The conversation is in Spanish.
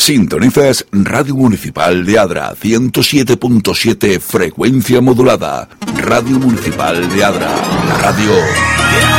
Sintonizas Radio Municipal de Adra, 107.7 frecuencia modulada. Radio Municipal de Adra, la radio